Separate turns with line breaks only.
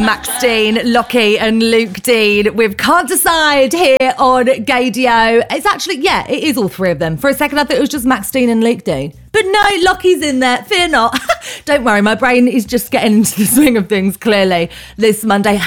Max Dean, Lockie and Luke Dean with Can't Decide here on Gaydio. It's actually, it is all three of them. For a second I thought it was just Max Dean and Luke Dean. But no, Lockie's in there. Fear not. Don't worry, my brain is just getting into the swing of things, clearly, this Monday.